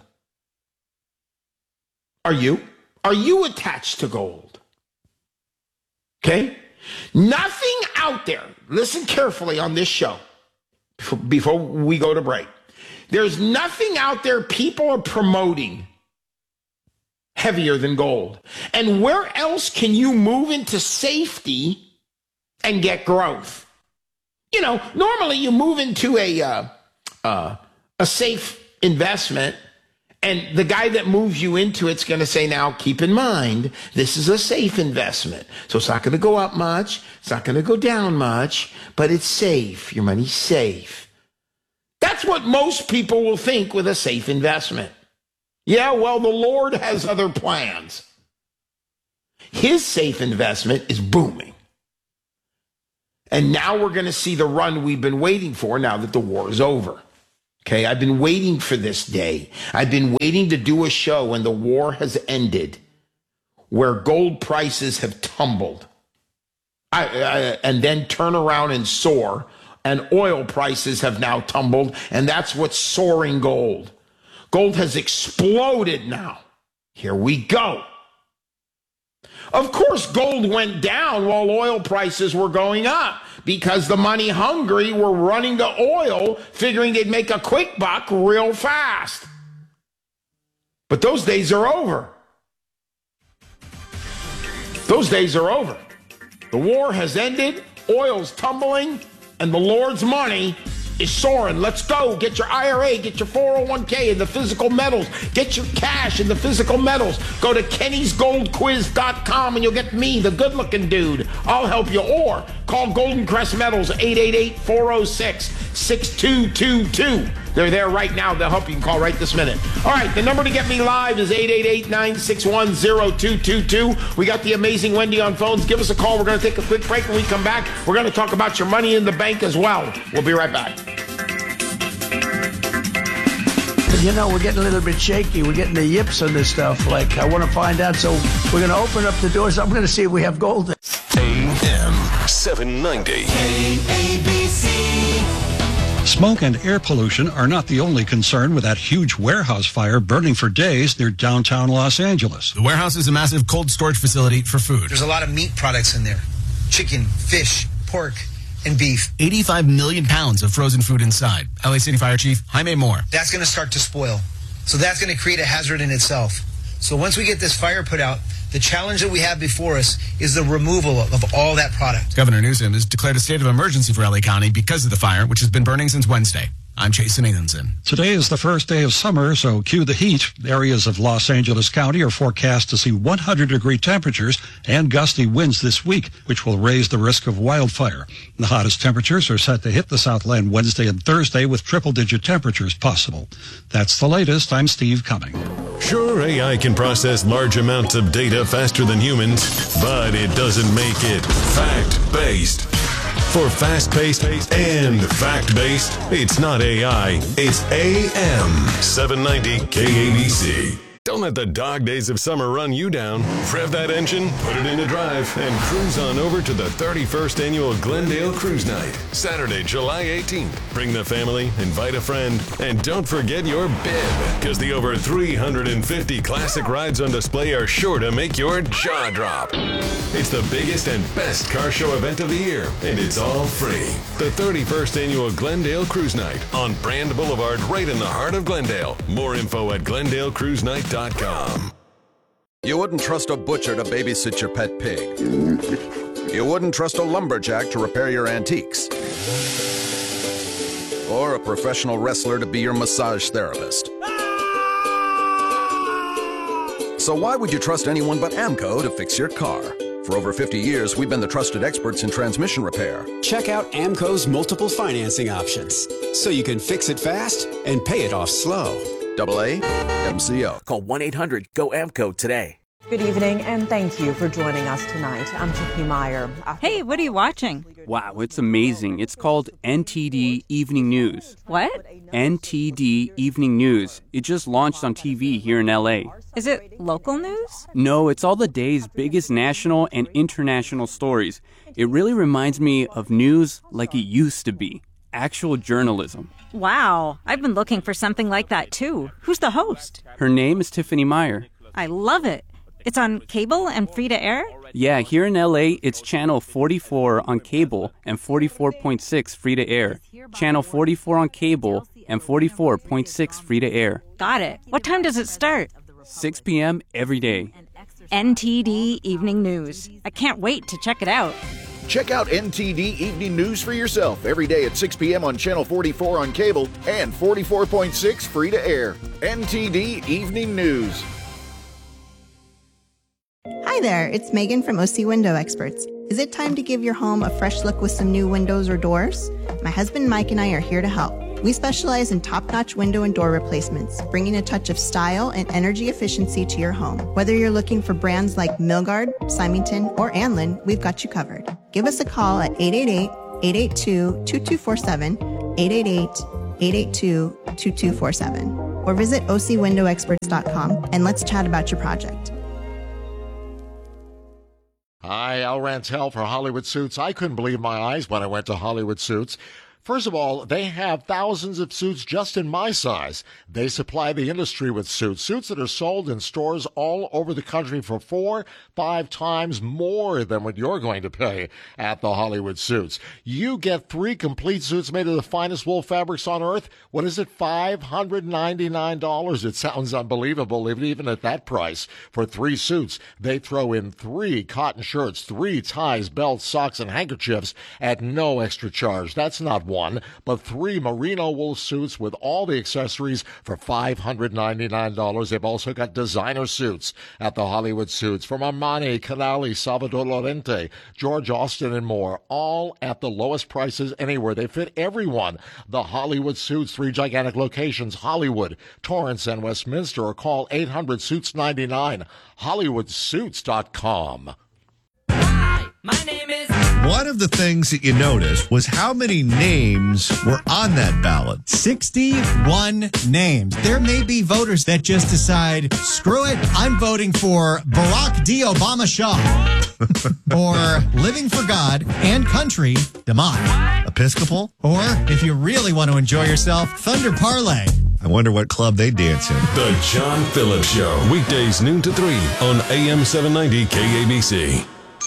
Are you? Are you attached to gold? Okay? Nothing out there, listen carefully on this show before we go to break. There's nothing out there people are promoting heavier than gold. And where else can you move into safety and get growth? You know, normally you move into a uh, uh, a safe investment, and the guy that moves you into it's going to say, now, keep in mind, this is a safe investment. So it's not going to go up much. It's not going to go down much, but it's safe. Your money's safe. That's what most people will think with a safe investment. Yeah, well, the Lord has other plans. His safe investment is booming. And now we're going to see the run we've been waiting for now that the war is over. Okay, I've been waiting for this day. I've been waiting to do a show when the war has ended, where gold prices have tumbled, I, I, and then turn around and soar, and oil prices have now tumbled, and that's what's soaring gold. Gold has exploded now. Here we go. Of course, gold went down while oil prices were going up because the money hungry were running to oil, figuring they'd make a quick buck real fast. But those days are over. Those days are over. The war has ended, oil's tumbling, and the Lord's money is soaring. Let's go. Get your I R A, get your four oh one k in the physical metals, get your cash in the physical metals. Go to Kennys Gold Quiz dot com and you'll get me, the good-looking dude. I'll help you. Or call Golden Crest Metals, eight eight eight, four oh six, six two two two. They're there right now. They'll help you. You can call right this minute. All right, the number to get me live is eight eight eight, nine six one, zero two two two. We got the amazing Wendy on phones. Give us a call. We're going to take a quick break. When we come back, we're going to talk about your money in the bank as well. We'll be right back. You know, we're getting a little bit shaky. We're getting the yips on this stuff. Like, I want to find out. So we're going to open up the doors. I'm going to see if we have gold. A M seven ninety. K A B C. Smoke and air pollution are not the only concern with that huge warehouse fire burning for days near downtown Los Angeles. The warehouse is a massive cold storage facility for food. There's a lot of meat products in there. Chicken, fish, pork, and beef. eighty-five million pounds of frozen food inside. L A City Fire Chief Jaime Moore. That's going to start to spoil. So that's going to create a hazard in itself. So once we get this fire put out, the challenge that we have before us is the removal of all that product. Governor Newsom has declared a state of emergency for L A County because of the fire, which has been burning since Wednesday. I'm Jason Nathanson. Today is the first day of summer, so cue the heat. Areas of Los Angeles County are forecast to see one hundred degree temperatures and gusty winds this week, which will raise the risk of wildfire. The hottest temperatures are set to hit the Southland Wednesday and Thursday with triple-digit temperatures possible. That's the latest. I'm Steve Cumming. Sure, A I can process large amounts of data faster than humans, but it doesn't make it fact-based. For fast-paced and fact-based, it's not A I, it's A M seven ninety K A B C. Don't let the dog days of summer run you down. Rev that engine, put it into drive, and cruise on over to the thirty-first Annual Glendale Cruise Night, Saturday, July eighteenth. Bring the family, invite a friend, and don't forget your bib, because the over three hundred fifty classic rides on display are sure to make your jaw drop. It's the biggest and best car show event of the year, and it's all free. The thirty-first Annual Glendale Cruise Night on Brand Boulevard, right in the heart of Glendale. More info at glendale cruise night dot com. You wouldn't trust a butcher to babysit your pet pig. You wouldn't trust a lumberjack to repair your antiques. Or a professional wrestler to be your massage therapist. So why would you trust anyone but AMCO to fix your car? For over fifty years, we've been the trusted experts in transmission repair. Check out AMCO's multiple financing options, so you can fix it fast and pay it off slow. Double A M C O. Call one eight hundred G O A M C O today. Good evening, and thank you for joining us tonight. I'm Tiffany Meyer. Hey, what are you watching? Wow, it's amazing. It's called N T D Evening News. What? N T D Evening News. It just launched on T V here in L A. Is it local news? No, it's all the day's biggest national and international stories. It really reminds me of news like it used to be. Actual journalism. Wow, I've been looking for something like that too. Who's the host? Her name is Tiffany Meyer. I love it. It's on cable and free to air? Yeah, here in L A, it's channel forty-four on cable and forty-four point six free to air. Channel forty-four on cable and forty-four point six free to air. Got it. What time does it start? six p.m. every day. N T D Evening News. I can't wait to check it out. Check out N T D Evening News for yourself every day at six p.m. on Channel forty-four on cable and forty-four point six free to air. N T D Evening News. Hi there, it's Megan from O C Window Experts. Is it time to give your home a fresh look with some new windows or doors? My husband Mike and I are here to help. We specialize in top-notch window and door replacements, bringing a touch of style and energy efficiency to your home. Whether you're looking for brands like Milgard, Symington, or Anlin, we've got you covered. Give us a call at eight eight eight, eight eight two, two two four seven, eight eight eight, eight eight two, two two four seven, or visit O C window experts dot com and let's chat about your project. Hi, Al Rantel for Hollywood Suits. I couldn't believe my eyes when I went to Hollywood Suits. First of all, they have thousands of suits just in my size. They supply the industry with suits, suits that are sold in stores all over the country for four, five times more than what you're going to pay at the Hollywood Suits. You get three complete suits made of the finest wool fabrics on earth. What is it, five hundred ninety-nine dollars? It sounds unbelievable, even at that price. For three suits, they throw in three cotton shirts, three ties, belts, socks, and handkerchiefs at no extra charge. That's not one. One, but three merino wool suits with all the accessories for five hundred ninety-nine dollars. They've also got designer suits at the Hollywood Suits from Armani, Canali, Salvador Lorente, George Austin, and more, all at the lowest prices anywhere. They fit everyone. The Hollywood Suits, three gigantic locations, Hollywood, Torrance, and Westminster, or call eight hundred suits ninety-nine, hollywood suits dot com. Hi, my name is... One of the things that you noticed was how many names were on that ballot. sixty-one names. There may be voters that just decide, screw it, I'm voting for Barack D. Obama Shaw. Or Living for God and Country, DeMott. Episcopal? Or, if you really want to enjoy yourself, Thunder Parlay. I wonder what club they dance in. The John Phillips Show, weekdays noon to three on A M seven ninety K A B C.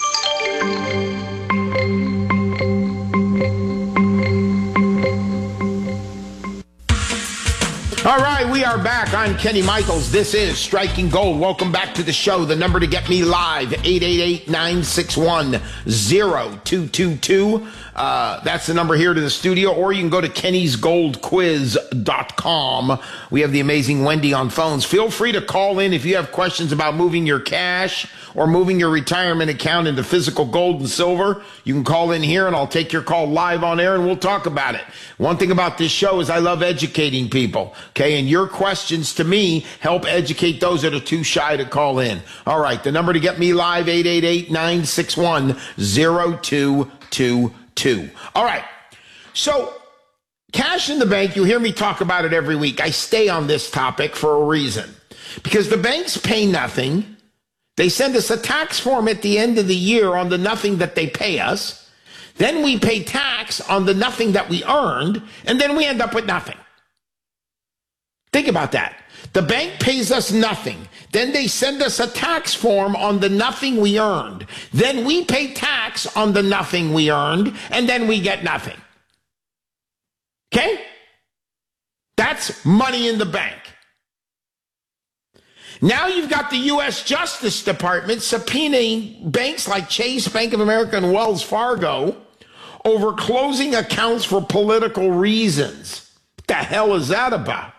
All right, we are back. I'm Kenny Michaels. This is Striking Gold. Welcome back to the show. The number to get me live, eight eight eight, nine six one, zero two two two. Uh, that's the number here to the studio, or you can go to kennys gold quiz dot com. We have the amazing Wendy on phones. Feel free to call in if you have questions about moving your cash or moving your retirement account into physical gold and silver. You can call in here and I'll take your call live on air and we'll talk about it. One thing about this show is I love educating people, okay? And your questions to me help educate those that are too shy to call in. All right, the number to get me live, eight eight eight, nine six one, zero two two two. All right, so cash in the bank, you hear me talk about it every week. I stay on this topic for a reason. Because the banks pay nothing. They send us a tax form at the end of the year on the nothing that they pay us. Then we pay tax on the nothing that we earned, and then we end up with nothing. Think about that. The bank pays us nothing. Then they send us a tax form on the nothing we earned. Then we pay tax on the nothing we earned, and then we get nothing. Okay? That's money in the bank. Now you've got the U S Justice Department subpoenaing banks like Chase, Bank of America, and Wells Fargo over closing accounts for political reasons. What the hell is that about?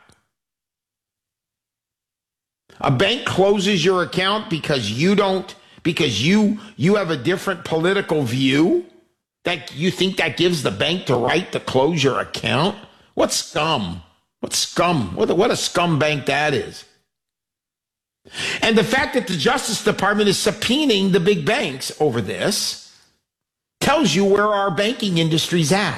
A bank closes your account because you don't, because you you have a different political view? That you think that gives the bank the right to close your account? What scum? What scum? What a, what a scum bank that is. And the fact that the Justice Department is subpoenaing the big banks over this tells you where our banking industry's at.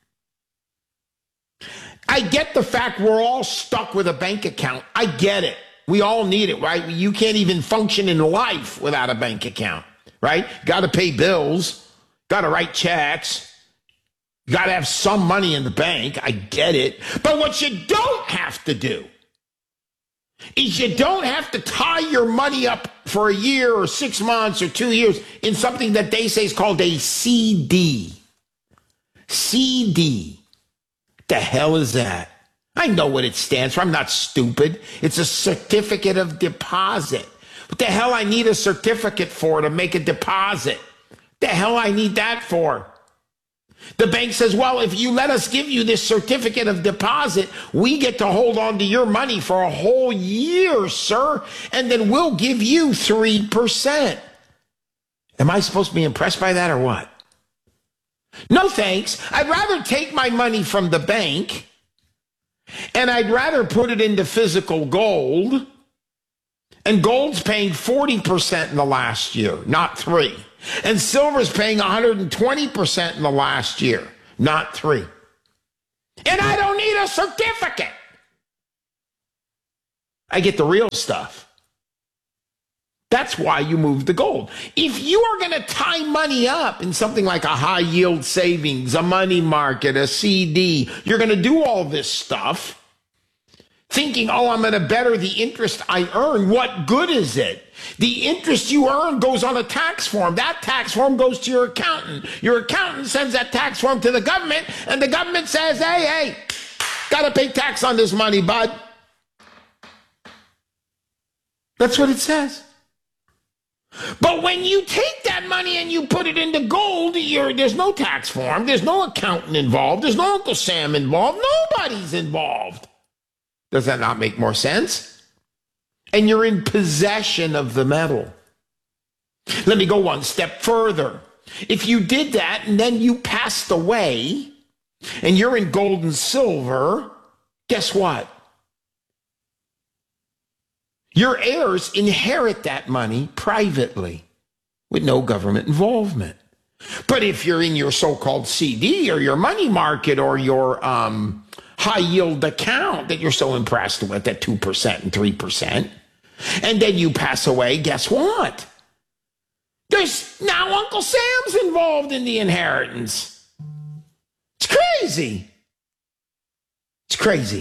I get the fact we're all stuck with a bank account. I get it. We all need it, right? You can't even function in life without a bank account, right? Got to pay bills, got to write checks, got to have some money in the bank. I get it. But what you don't have to do is you don't have to tie your money up for a year or six months or two years in something that they say is called a C D. C D. The hell is that? I know what it stands for. I'm not stupid. It's a certificate of deposit. What the hell I need a certificate for to make a deposit? The hell I need that for? The bank says, well, if you let us give you this certificate of deposit, we get to hold on to your money for a whole year, sir, and then we'll give you three percent. Am I supposed to be impressed by that or what? No, thanks. I'd rather take my money from the bank, and I'd rather put it into physical gold, and gold's paying forty percent in the last year, not three. And silver's paying one hundred twenty percent in the last year, not three. And I don't need a certificate. I get the real stuff. That's why you move to gold. If you are going to tie money up in something like a high yield savings, a money market, a C D, you're going to do all this stuff thinking, oh, I'm going to better the interest I earn. What good is it? The interest you earn goes on a tax form. That tax form goes to your accountant. Your accountant sends that tax form to the government, and the government says, hey, hey, got to pay tax on this money, bud. That's what it says. But when you take that money and you put it into gold, you're, there's no tax form, there's no accountant involved, there's no Uncle Sam involved, nobody's involved. Does that not make more sense? And you're in possession of the metal. Let me go one step further. If you did that and then you passed away and you're in gold and silver, guess what? Your heirs inherit that money privately with no government involvement. But if you're in your so-called C D or your money market or your um, high-yield account that you're so impressed with at two percent and three percent, and then you pass away, guess what? There's now Uncle Sam's involved in the inheritance. It's crazy. It's crazy.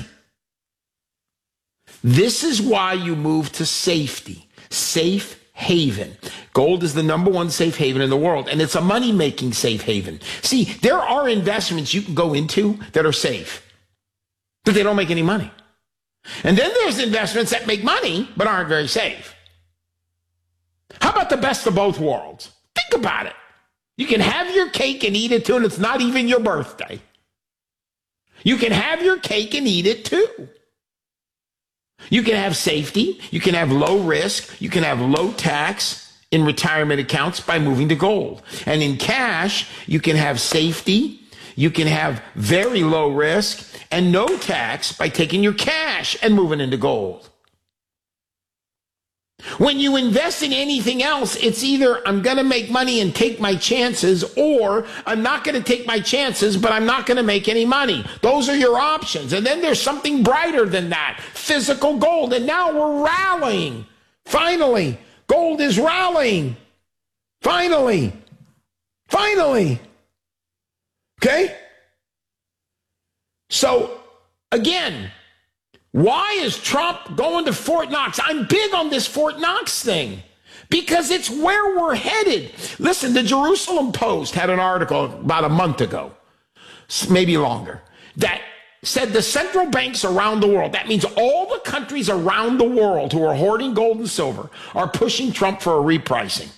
This is why you move to safety, safe haven. Gold is the number one safe haven in the world, and it's a money-making safe haven. See, there are investments you can go into that are safe, but they don't make any money. And then there's investments that make money, but aren't very safe. How about the best of both worlds? Think about it. You can have your cake and eat it too, and it's not even your birthday. You can have your cake and eat it too. You can have safety, you can have low risk, you can have low tax in retirement accounts by moving to gold. And in cash, you can have safety, you can have very low risk and no tax by taking your cash and moving into gold. When you invest in anything else, it's either I'm going to make money and take my chances, or I'm not going to take my chances, but I'm not going to make any money. Those are your options. And then there's something brighter than that, physical gold. And now we're rallying. Finally, gold is rallying. Finally. Finally. Okay? So, again, why is Trump going to Fort Knox? I'm big on this Fort Knox thing because it's where we're headed. Listen, the Jerusalem Post had an article about a month ago, maybe longer, that said the central banks around the world, that means all the countries around the world who are hoarding gold and silver, are pushing Trump for a repricing.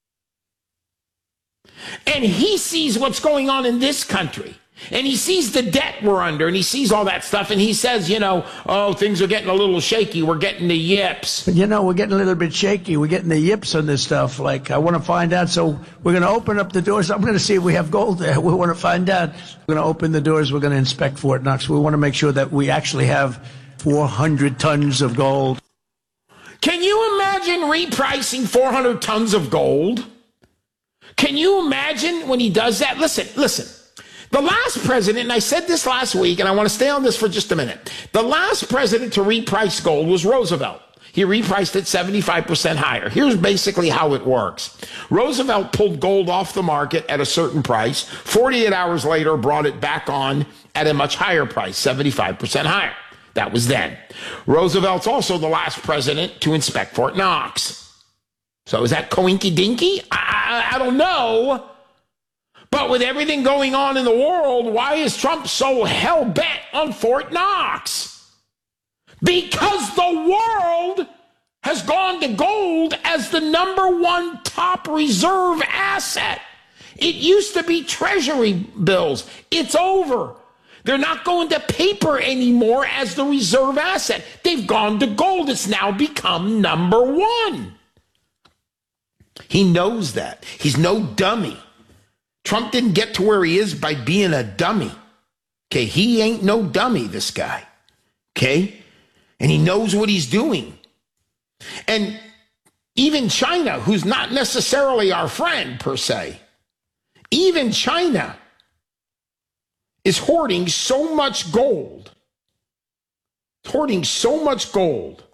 And he sees what's going on in this country. And he sees the debt we're under, and he sees all that stuff, and he says, you know, oh, things are getting a little shaky. We're getting the yips. You know, we're getting a little bit shaky. We're getting the yips on this stuff. Like, I want to find out. So we're going to open up the doors. I'm going to see if we have gold there. We want to find out. We're going to open the doors. We're going to inspect Fort Knox. We want to make sure that we actually have four hundred tons of gold. Can you imagine repricing four hundred tons of gold? Can you imagine when he does that? Listen, listen. The last president, and I said this last week, and I want to stay on this for just a minute. The last president to reprice gold was Roosevelt. He repriced it seventy-five percent higher. Here's basically how it works. Roosevelt pulled gold off the market at a certain price. forty-eight hours later, brought it back on at a much higher price, seventy-five percent higher. That was then. Roosevelt's also the last president to inspect Fort Knox. So is that coinky-dinky? I, I, I don't know. But with everything going on in the world, why is Trump so hell-bent on Fort Knox? Because the world has gone to gold as the number one top reserve asset. It used to be treasury bills. It's over. They're not going to paper anymore as the reserve asset. They've gone to gold. It's now become number one. He knows that. He's no dummy. Trump didn't get to where he is by being a dummy. Okay, he ain't no dummy, this guy. Okay? And he knows what he's doing. And even China, who's not necessarily our friend per se, even China is hoarding so much gold, hoarding so much gold